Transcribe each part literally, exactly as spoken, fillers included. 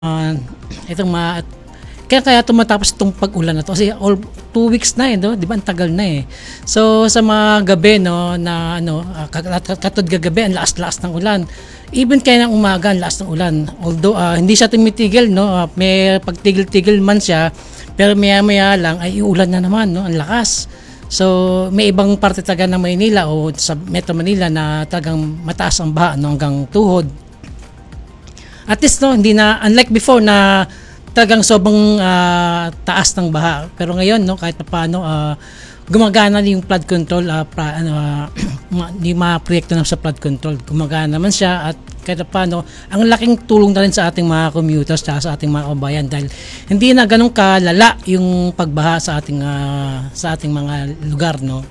Ah, itong ma kaya kaya tumatapos itong pag-ulan na to kasi all two weeks na eh, no? 'Di ba? Ang tagal na eh. So sa mga gabi no na ano, uh, katod gagabi ang lakas-lakas ng ulan. Even kaya ng umaga ang lakas ng ulan. Although uh, hindi siya tumitigil no, uh, may pagtigil-tigil man siya, pero maya-maya lang ay uulan na naman no, ang lakas. So may ibang parte talaga ng Maynila o sa Metro Manila na talagang mataas ang baha no, hanggang tuhod. At least no, hindi na unlike before na talagang sobrang uh, taas ng baha. Pero ngayon no, kahit paano uh, gumagana yung flood control, uh, pra, ano, uh, yung mga proyekto na sa flood control. Gumagana naman siya at kahit paano ang laking tulong na rin sa ating mga commuters at sa ating mga kabayan dahil hindi na ganun kalala yung pagbaha sa ating uh, sa ating mga lugar no.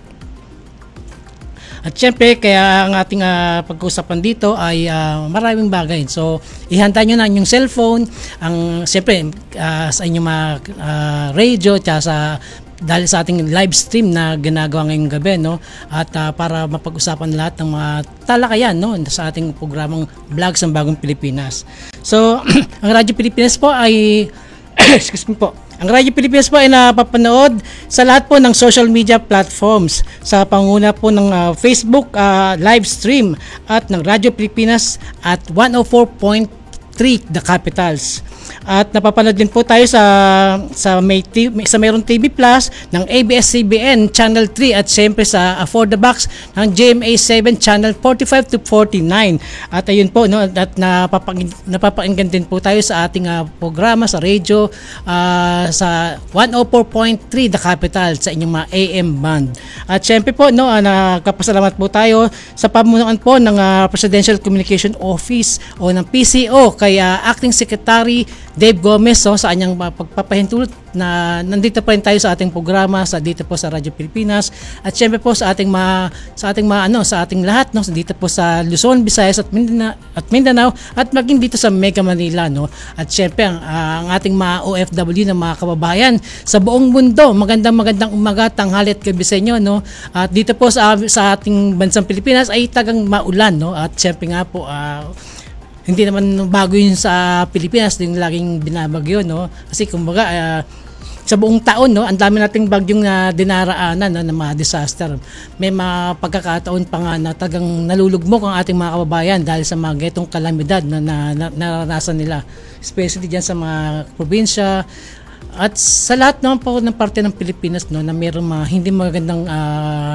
At syempre, kaya ang ating uh, pag-uusapan dito ay uh, maraming bagay. So, ihanda nyo na yung cellphone, ang syempre, uh, sa inyong mga uh, radio, tsaka sa, dahil sa ating live stream na ginagawa ngayong gabi, no? At uh, para mapag-usapan lahat ng mga talakayan, no? Sa ating programang Vlogs ng Bagong Pilipinas. So, ang Radyo Pilipinas po ay, excuse me po, ang Radyo Pilipinas po ay napapanood sa lahat po ng social media platforms sa panguna po ng uh, Facebook uh, live stream at ng Radyo Pilipinas at one oh four point three The Capitals. At napapanood din po tayo sa sa may sa mayroong T V Plus ng A B S C B N Channel three at siyempre sa uh, For the Box ng G M A seven Channel forty-five to forty-nine. At ayun po no, at napapakinggan, napapakinggan din po tayo sa ating uh, programa sa radio uh, sa one oh four point three The Capital sa inyong mga A M band. At siyempre po no, uh, nagpapasalamat po tayo sa pamunuan po ng uh, Presidential Communication Office o ng P C O kay uh, Acting Secretary Dave Gomez so, sa kanyang pagpapahintulot na nandito pa rin tayo sa ating programa sa dito po sa Radyo Pilipinas at syempre po sa ating mga sa ating mga ano sa ating lahat no dito po sa Luzon, Visayas at Mindanao at Mindanao at maging dito sa Mega Manila no at syempre ang, uh, ang ating mga O F W na mga kababayan sa buong mundo. Magandang magandang umaga, tanghali at gabi sa inyo no. At dito po sa sa ating bansang Pilipinas ay tagang maulan no at syempre nga po uh, hindi naman bago yun sa Pilipinas, din laging binabagyo no kasi kumbaga uh, sa buong taon no ang dami nating bagyong na dinaraanan no, ng mga disaster. May mga pagkakataon pa nga na tagang nalulugmok ang ating mga kababayan dahil sa mga getong kalamidad na, na, na naranasan nila, especially diyan sa mga probinsya at sa lahat naman po ng parte ng Pilipinas no na mayroong mga hindi magandang uh,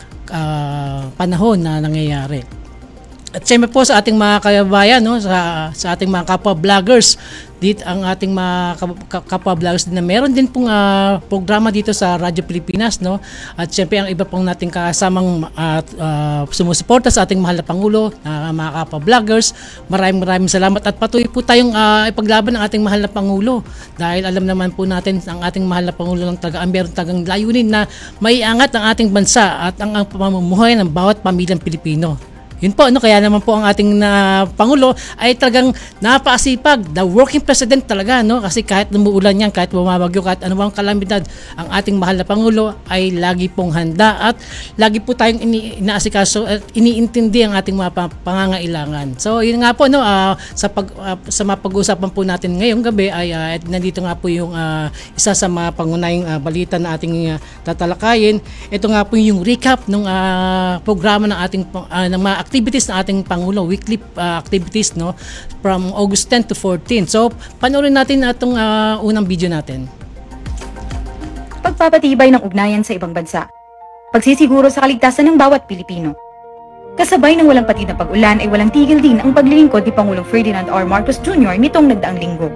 uh, panahon na nangyayari. At siyempre po sa ating mga kababayan, no, sa, sa ating mga kapwa-vloggers, dito ang ating mga kapwa-vloggers na meron din pong uh, programa dito sa Radyo Pilipinas. No? At siyempre ang iba pong nating kasamang uh, uh, sumusuporta sa ating mahal na Pangulo, uh, mga kapwa-vloggers. Maraming maraming salamat at patuloy po tayong uh, ipaglaban ng ating mahal na Pangulo. Dahil alam naman po natin ang ating mahal na Pangulo ng taga ang meron tagang layunin na maiangat ang ating bansa at ang, ang pamumuhay ng bawat pamilyang Pilipino. Yun po, no? Kaya naman po ang ating na Pangulo ay talagang napakasipag, the working president talaga, no? Kasi kahit lumuulan yan, kahit bumabagyo, kahit anumang kalamidad, ang ating mahal na Pangulo ay lagi pong handa at lagi po tayong ini inaasikaso at iniintindi ang ating mga pangangailangan. So, yun nga po, no? Uh, sa, pag, uh, sa mapag-uusapan po natin ngayong gabi ay uh, nandito nga po yung uh, isa sa mga pangunahing uh, balita na ating uh, tatalakayin. Ito nga po yung recap ng uh, programa ng ating uh, ng mga activities ng ating Pangulo, weekly uh, activities no from August tenth to fourteenth. So, panoorin natin itong uh, unang video natin. Pagpapatibay ng ugnayan sa ibang bansa. Pagsisiguro sa kaligtasan ng bawat Pilipino. Kasabay ng walang patid na pag-ulan ay walang tigil din ang paglilingkod ni Pangulong Ferdinand R. Marcos Junior nitong nagdaang linggo.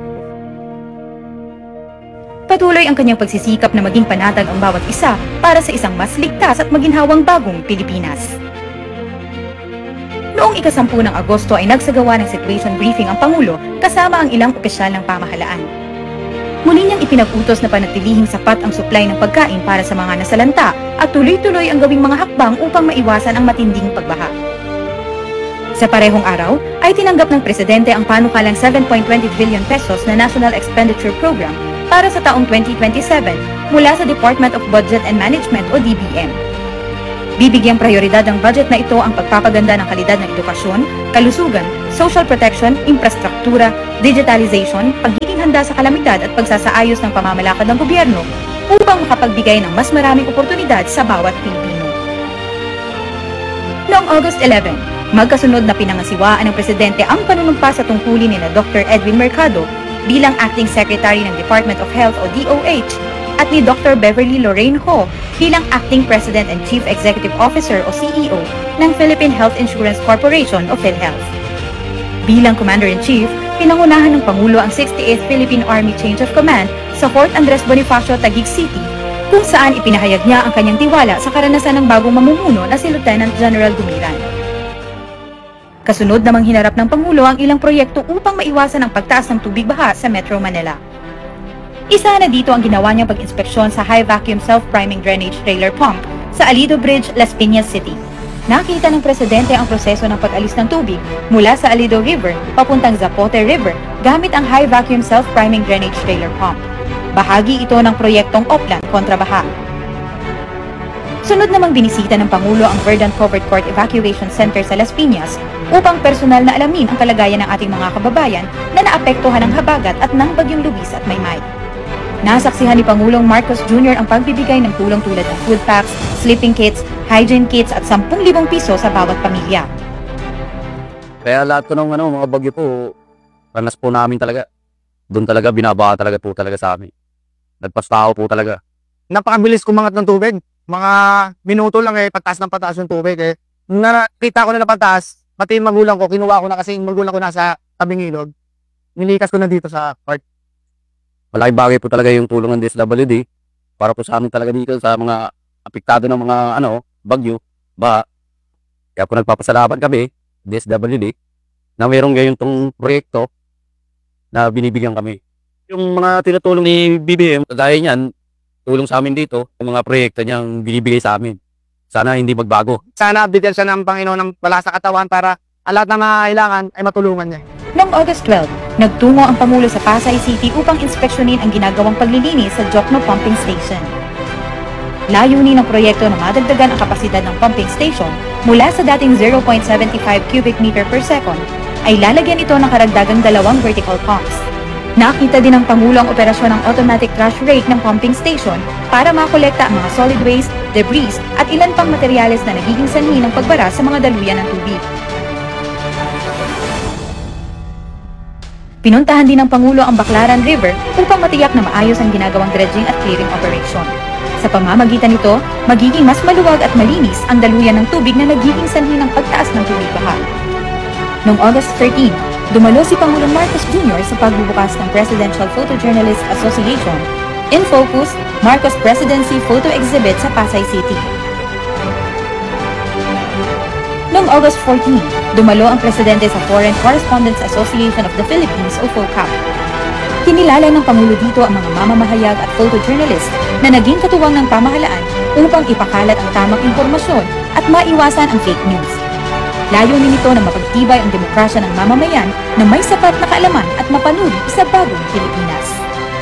Patuloy ang kanyang pagsisikap na maging panatag ang bawat isa para sa isang mas ligtas at maginhawang bagong Pilipinas. Noong ikasampu ng Agosto ay nagsagawa ng situation briefing ang Pangulo kasama ang ilang opisyal ng pamahalaan. Muli niyang ipinag-utos na panatilihing sapat ang supply ng pagkain para sa mga nasalanta at tuloy-tuloy ang gawing mga hakbang upang maiwasan ang matinding pagbaha. Sa parehong araw ay tinanggap ng Presidente ang panukalang seven point two zero billion pesos na National Expenditure Program para sa taong twenty twenty-seven mula sa Department of Budget and Management o D B M. Bibigyang prioridad ng budget na ito ang pagpapaganda ng kalidad ng edukasyon, kalusugan, social protection, infrastruktura, digitalization, pagiging handa sa kalamidad at pagsasaayos ng pamamalakad ng gobyerno upang makapagbigay ng mas maraming oportunidad sa bawat Pilipino. Noong August eleventh, magkasunod na pinangasiwaan ng Presidente ang panunumpa sa tungkulin ni na Doctor Edwin Mercado bilang Acting Secretary ng Department of Health o D O H at ni Doctor Beverly Lorraine Ho bilang Acting President and Chief Executive Officer o C E O ng Philippine Health Insurance Corporation o PhilHealth. Bilang Commander-in-Chief, pinangunahan ng Pangulo ang sixty-eighth Philippine Army Change of Command sa Fort Andres Bonifacio, Taguig City, kung saan ipinahayag niya ang kanyang tiwala sa karanasan ng bagong mamumuno na si Lieutenant General Dumiran. Kasunod namang hinarap ng Pangulo ang ilang proyekto upang maiwasan ang pagtaas ng tubig baha sa Metro Manila. Isa na dito ang ginawa niyang pag-inspeksyon sa high vacuum self-priming drainage trailer pump sa Alido Bridge, Las Piñas City. Nakita ng Presidente ang proseso ng pag-alis ng tubig mula sa Alido River papuntang Zapote River gamit ang high vacuum self-priming drainage trailer pump. Bahagi ito ng proyektong Oplan kontra baha. Sunod namang binisita ng Pangulo ang Verdant Covered Court Evacuation Center sa Las Piñas upang personal na alamin ang kalagayan ng ating mga kababayan na naapektuhan ng habagat at ng bagyong Luis at Maymay. Nasaksihan ni Pangulong Marcos Junior ang pagbibigay ng tulong tulad ng food packs, sleeping kits, hygiene kits at ten thousand piso sa bawat pamilya. Kaya lahat ko ng ano, mga bagyo po, ranas po namin talaga. Doon talaga binabaha talaga po talaga sa amin. Nagpastao po talaga. Napakabilis kumangat ng tubig. Mga minuto lang eh, pataas ng pataas yung tubig eh. Nung nakita ko na na pataas, pati yung magulang ko, kinuha ko na kasi yung magulang ko nasa tabing ilog. Nilikas ko na dito sa park. Malaking bagay po talaga yung tulong ng D S W D para po sa amin talaga dito sa mga apektado ng mga ano, bagyo, baha. Kaya po nagpapasalamat kami, D S W D, na mayroong ngayon tong proyekto na binibigyan kami. Yung mga tinutulong ni B B M, dahil niyan, tulong sa amin dito, yung mga proyekto niyang binibigay sa amin. Sana hindi magbago. Sana update siya ng Panginoon ng wala sa katawan para ang lahat na mga kailangan ay matulungan niya. Noong August twelfth, nagtungo ang Pangulo sa Pasay City upang inspeksyonin ang ginagawang paglilinis sa Jokno Pumping Station. Layunin ng proyekto na madagdagan ang kapasidad ng pumping station mula sa dating zero point seven five cubic meter per second ay lalagyan ito ng karagdagang dalawang vertical pumps. Nakita din ng Pangulo ang operasyon ng automatic trash rake ng pumping station para makolekta ang mga solid waste, debris at ilan pang materyales na nagiging sanhi ng pagbara sa mga daluyan ng tubig. Pinuntahan din ng Pangulo ang Baclaran River upang matiyak na maayos ang ginagawang dredging at clearing operation. Sa pamamagitan nito, magiging mas maluwag at malinis ang daluyan ng tubig na nagiging sanhi ng pagtaas ng tubig baha. Noong August thirteenth, dumalo si Pangulong Marcos Junior sa pagbubukas ng Presidential Photojournalists Association In Focus, Marcos Presidency Photo Exhibit sa Pasay City. Noong August fourteenth, dumalo ang Presidente sa Foreign Correspondents Association of the Philippines o FOCAP. Kinilala ng Pangulo dito ang mga mamamahayag at photojournalist na naging katuwang ng pamahalaan upang ipakalat ang tamang impormasyon at maiwasan ang fake news. Layunin nito na mapagtibay ang demokrasya ng mamamayan na may sapat na kaalaman at mapanuri sa bagong Pilipinas.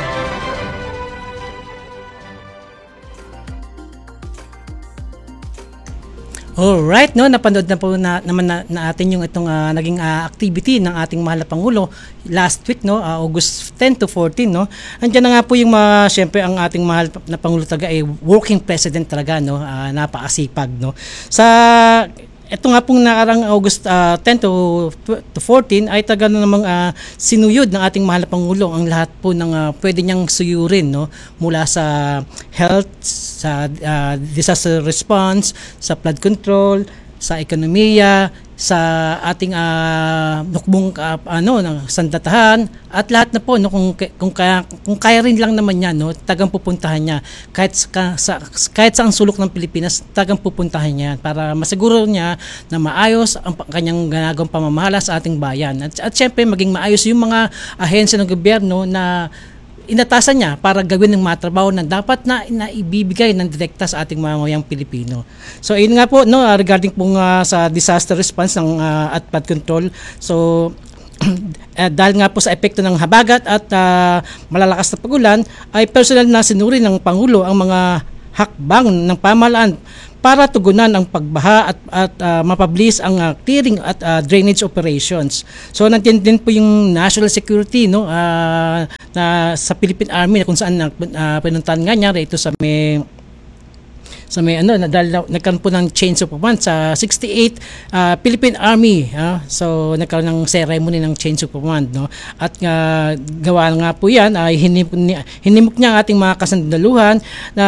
Alright, no, napanood na po na, naman na, na atin yung itong uh, naging uh, activity ng ating mahal na Pangulo last week, no, uh, August tenth to fourteen, no. Andiyan na nga po yung mga, syempre, ang ating mahal na Pangulo talaga ay working president talaga, no, uh, napakasipag, no. Sa ito nga pong nakarang August uh, ten to fourteen ay taga na namang uh, sinuyod ng ating mahal na Pangulo ang lahat po ng uh, pwede niyang suyurin, no, mula sa health, sa uh, disaster response, sa flood control, sa ekonomiya, sa ating uh, nukbong uh, ano ng sandatahan at lahat na po, no, kung kung kaya kung kaya rin lang naman niya, no, tagang pupuntahan niya kahit sa, sa kahit sa ang sulok ng Pilipinas, tagang pupuntahan niya para masiguro niya na maayos ang kanyang ginagawang pamamahala sa ating bayan at, at syempre maging maayos yung mga ahensya ng gobyerno na inatasan niya para gawin ng mga trabaho na dapat na, na ibibigay ng direkta sa ating mga mayang Pilipino. So ayun nga po, no, regarding po uh, sa disaster response ng uh, at flood control. So uh, dahil nga po sa epekto ng habagat at uh, malalakas na pagulan ay personal na sinuri ng Pangulo ang mga hakbang ng pamahalaan para tugunan ang pagbaha at, at uh, mapabilis ang uh, clearing at uh, drainage operations. So nandiyan din po yung national security, no, uh, na sa Philippine Army kung saan uh, pinuntahan nga niya ito sa may sa may ano na dahil nagkaroon po ng change of command sa sixty-eight uh, Philippine Army, uh, so nagkaroon ng ceremony ng change of command, no, at uh, gawa nga po yan ay uh, hinimok, hinimok niya ang ating mga kasandaluhan na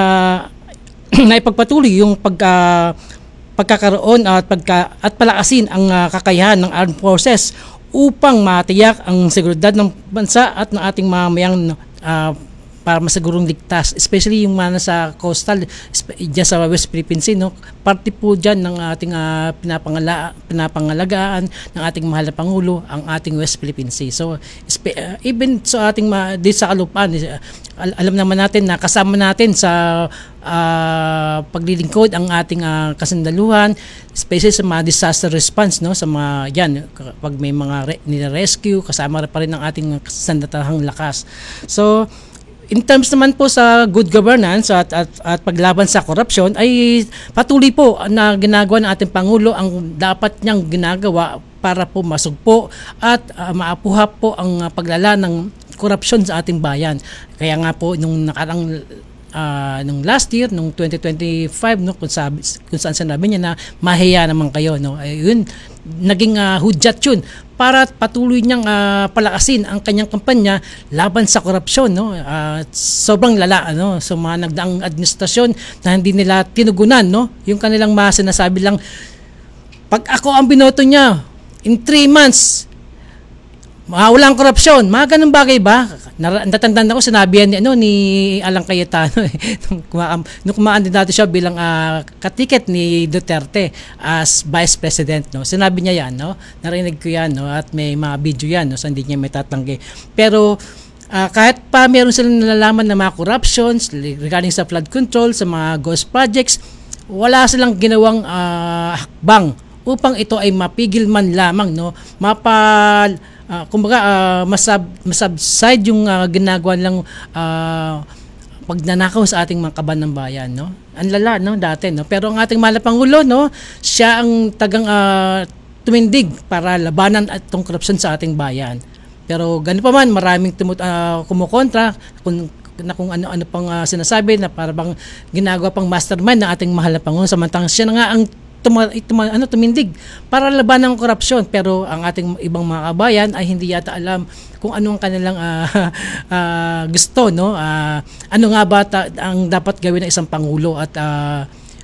na ipagpatuloy yung pag uh, pagkakaroon at pagka at palakasin ang uh, kakayahan ng armed forces upang matiyak ang seguridad ng bansa at ng ating mamamayang uh, para masigurong ligtas, especially yung mga sa coastal dyan sa West Philippine Sea, no? Parte po dyan ng ating uh, pinapangala, pinapangalagaan ng ating mahal na Pangulo, ang ating West Philippine Sea. So spe, uh, even sa ating ma, di sa kalupaan, uh, al- alam naman natin na kasama natin sa uh, paglilingkod ang ating uh, kasandaluhan, especially sa mga disaster response, no, sa mga yan pag may mga re- nire-rescue, kasama pa rin ang ating sandatahang lakas. So in terms naman po sa good governance at, at, at paglaban sa korupsyon, ay patuloy po na ginagawa ng ating Pangulo ang dapat niyang ginagawa para po masugpo at uh, maapuha po ang uh, paglala ng korupsyon sa ating bayan. Kaya nga po nung nakarang uh, nung last year, nung twenty twenty-five, no, kung, sabi, kung saan sinabi niya na mahiya naman kayo, no, ay yun, naging uh, hudyat yun para patuloy niyang uh, palakasin ang kanyang kampanya laban sa korupsyon, no. Uh, sobrang lala, ano, so mga nagdaang administrasyon na hindi nila tinugunan, no, yung kanilang mga sinasabi lang, pag ako ang binoto niya in three months uh, walang korupsyon, mga ganun bagay ba? Natatandaan ako, sinabi yan ni, ano, ni Alang Cayetano eh, nung, kumaan, nung kumakandidato siya bilang uh, katiket ni Duterte as Vice President, no? Sinabi niya yan, no? Narinig ko yan, no? At may mga video yan, no? So hindi niya may tatanggi. Pero uh, kahit pa meron silang nalalaman na mga corruptions regarding sa flood control, sa mga ghost projects, wala silang ginawang uh, hakbang upang ito ay mapigil man lamang, no? Mapal Uh, kumbaga uh, masab masubside yung uh, ginagawa lang uh, pagnanakaw sa ating mga kaban ng bayan, no. Ang lala, no, dati, no. Pero ang ating mahal na Pangulo, no, siya ang tagang uh, tumindig para labanan at tong korupsyon sa ating bayan. Pero ganun pa man, maraming tumut uh, kumukontra kung na kung ano-ano pang uh, sinasabi na para bang ginagawa pang mastermind ng ating mahal na Pangulo, samantalang siya na nga ang Tuma, tuma, ano, tumindig para labanan ng korupsyon, pero ang ating ibang mga kabayan ay hindi yata alam kung ano ang kanilang uh, uh, gusto, no, uh, ano nga ba ta- ang dapat gawin ng isang pangulo at uh,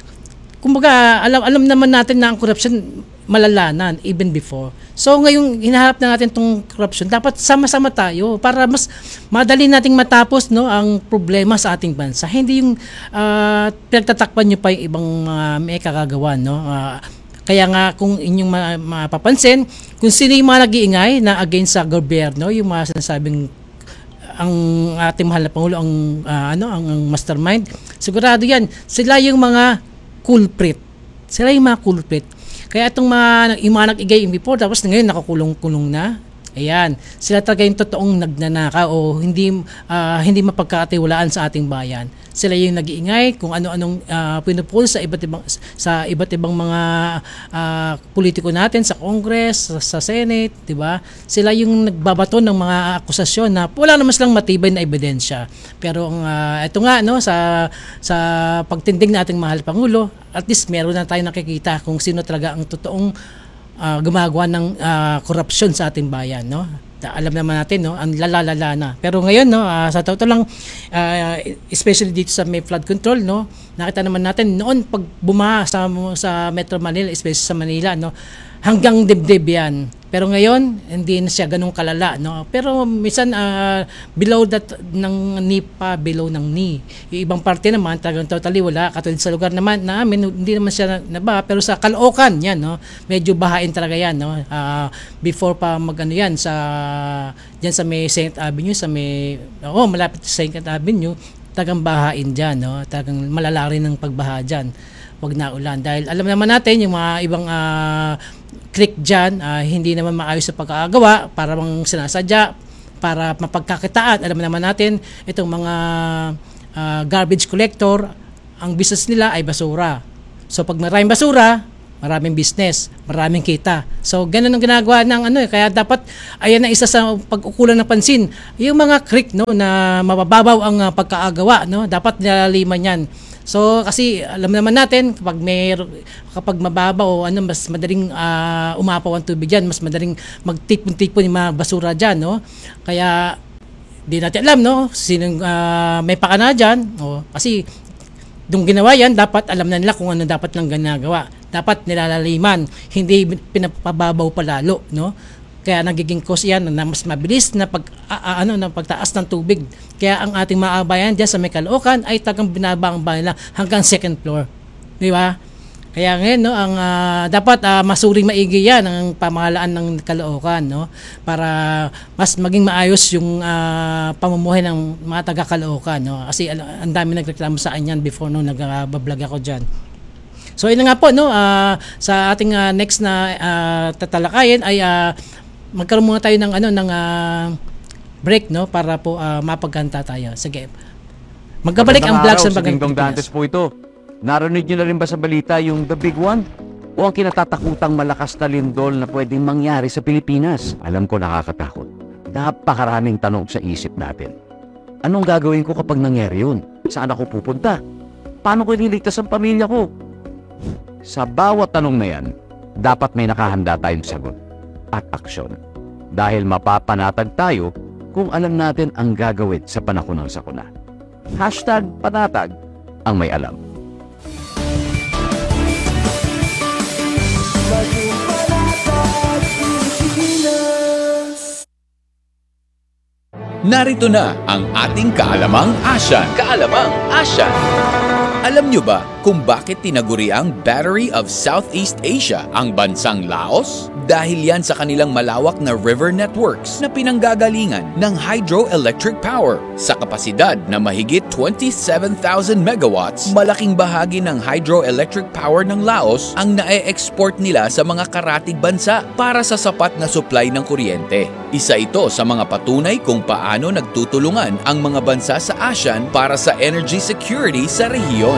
kumbaga alam alam naman natin na ang korupsyon malalanan even before. So ngayong hinaharap na natin tong corruption, dapat sama-sama tayo para mas madali nating matapos, no, ang problema sa ating bansa. Hindi yung uh, pinagtatakpan nyo pa yung ibang uh, may kakagawa, no. Uh, kaya nga kung inyong ma- mapapansin, kung sino yung mga nag-iingay na against sa gobyerno, yung mga sinasabing ang ating mahal na Pangulo ang uh, ano ang, ang mastermind, sigurado yan sila yung mga culprit. Sila yung mga culprit. Kaya itong mga, yung mga nag-igay before, tapos ngayon nakakulong-kulong na, ayan, sila talaga yung totoong nagnanaka o hindi uh, hindi mapagkatiwalaan sa ating bayan. Sila yung nag-iingay kung ano-anong uh, pinupul sa iba't ibang sa iba't ibang mga uh, politiko natin sa Congress, sa, sa Senate, 'di ba? Sila yung nagbabato ng mga akusasyon na wala naman silang matibay na ebidensya. Pero ang uh, ito nga, no, sa sa pagtindig ng ating mahal Pangulo, at least meron na tayong nakikita kung sino talaga ang totoong uh, gumagawa ng uh, korupsyon sa ating bayan, no. Alam naman natin, no, ang lalalala na. Pero ngayon, no, uh, sa totoo lang, uh, especially dito sa may flood control, no, nakita naman natin noon pag bumaha sa sa Metro Manila, especially sa Manila, no, hanggang dibdib yan. Pero ngayon, hindi na siya ganun kalala, no. Pero minsan uh, below that ng knee pa, below ng knee. Yung ibang parte naman talagang totally wala, katulad sa lugar naman namin, hindi naman siya nabaha, pero sa Caloocan yan, no, medyo bahain talaga yan, no. Uh, before pa magano yan sa diyan sa may Saint Avenue, sa may oh, malapit sa Saint Avenue, tagang bahain diyan, no. Tagang malala rin ng pagbaha diyan. Wag na ulan dahil alam naman natin yung mga ibang uh, creek dyan, uh, hindi naman maayos sa pagkakagawa para bang sinasadya para mapagkakitaan. Alam naman natin itong mga uh, garbage collector, ang business nila ay basura. So pag maraming basura, maraming business, maraming kita. So ganun ang ginagawa ng ano eh. Kaya dapat ayan na isa sa pag-ukulan ng pansin. Yung mga creek no na mabababaw ang uh, pagkaagawa no, dapat nilaliman 'yan. So kasi alam naman natin kapag may kapag mababaw ano mas madaling uh, umapaw ang tubig diyan, mas madaling magtipon-tipon yung mga basura diyan no. Kaya di natin alam no sinong uh, may pakana diyan o kasi nung ginawa yan, dapat alam na nila kung ano dapat lang ginagawa. Dapat nilalaliman, hindi pinapababaw pa lalo, no? Kaya nagiging cause yan na mas mabilis na pag a, a, ano na pagtaas ng tubig. Kaya ang ating maabayan diyan sa may Caloocan ay tagang binaba ang bahay nila hanggang second floor. Di ba? Kaya ngayon no, ang uh, dapat uh, masuring maigi yan ang pamahalaan ng Caloocan no para mas maging maayos yung uh, pamumuhay ng mga taga Caloocan no kasi uh, ang dami nagreklamo sa akin yan before no nag-vlog ako diyan. So yun nga po no uh, sa ating uh, next na uh, tatalakayin ay uh, magkaroon muna tayo ng ano ng uh, break no para po uh, mapagkanta tayo. Sige. Magkabalik ang vlog sa Dingdong Dantes po ito. Narinig niyo na rin ba sa balita yung The Big One? O ang kinatatakutang malakas na lindol na pwedeng mangyari sa Pilipinas? Alam ko nakakatakot. Napakaraming tanong sa isip natin. Anong gagawin ko kapag nangyari yun? Saan ako pupunta? Paano ko ililigtas ang pamilya ko? Sa bawat tanong na yan, dapat may nakahanda tayong sagot at aksyon. Dahil mapapanatag tayo kung alam natin ang gagawin sa panahon ng sakuna. Hashtag panatag ang may alam. Narito na ang ating Kaalamang Asyan. Kaalamang Asyan. Alam nyo ba kung bakit tinaguri ang Battery of Southeast Asia ang bansang Laos? Dahil yan sa kanilang malawak na river networks na pinanggagalingan ng hydroelectric power. Sa kapasidad na mahigit twenty-seven thousand megawatts, malaking bahagi ng hydroelectric power ng Laos ang nae-export nila sa mga karatig bansa para sa sapat na supply ng kuryente. Isa ito sa mga patunay kung paano nagtutulungan ang mga bansa sa ASEAN para sa energy security sa rehiyon.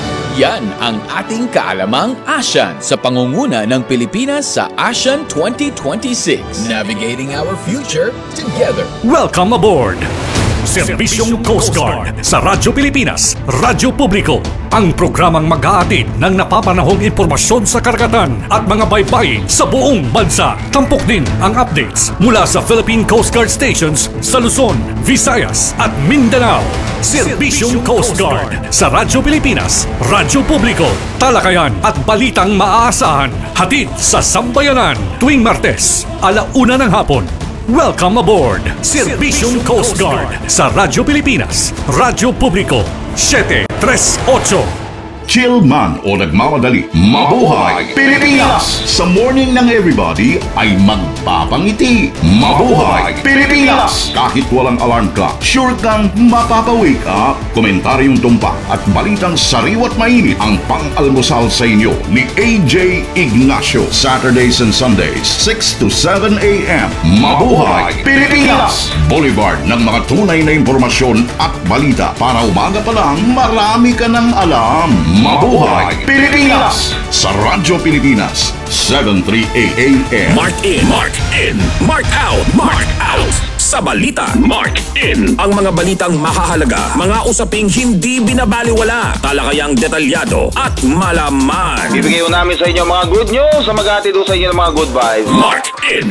Yan ang ating Kaalamang ASEAN sa pangunguna ng Pilipinas sa ASEAN twenty twenty-six. Navigating our future together. Welcome aboard! Serbisyong Coast Guard sa Radyo Pilipinas, Radyo Publiko. Ang programang mag-aatid ng napapanahong impormasyon sa karagatan at mga baybayin sa buong bansa. Tampok din ang updates mula sa Philippine Coast Guard stations sa Luzon, Visayas at Mindanao. Serbisyong Coast Guard sa Radyo Pilipinas, Radyo Publiko. Talakayan at balitang maaasahan. Hatid sa Sambayanan tuwing Martes, alauna ng hapon. Welcome aboard! Serbisyong Coast Guard sa Radyo Pilipinas, Radyo Publiko, seven three eight. Chill man o nagmamadali, mabuhay Pilipinas! Sa morning ng everybody ay magpapangiti. Mabuhay Pilipinas! Kahit walang alarm clock, sure kang mapapawake up. Komentaryong tumpak at balitang sariwat mainit ang pang-almusal sa inyo ni A J Ignacio. Saturdays and Sundays, six to seven a m Mabuhay Pilipinas! Boulevard ng mga tunay na impormasyon at balita para umaga pa lang marami ka ng alam. Mabuhay Pilipinas! Sa Radyo Pilipinas, seven three a m Mark in, Mark in, Mark out, Mark out. Sa balita, Mark in. Ang mga balitang mahahalaga, mga usaping hindi binabaliwala, talakayang detalyado at malaman. Bibigay ko namin sa inyo mga good news sa mag-atid sa inyo ng mga good vibes. Mark in,